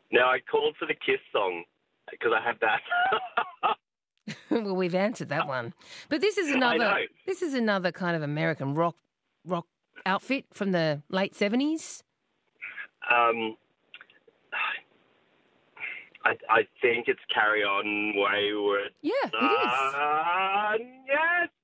Now, I called for the Kiss song because I have that. Well, we've answered that one. But this is I know. another. This is another kind of American rock outfit from the late 70s. I think it's Carry On Wayward. Yeah, it is. Yes.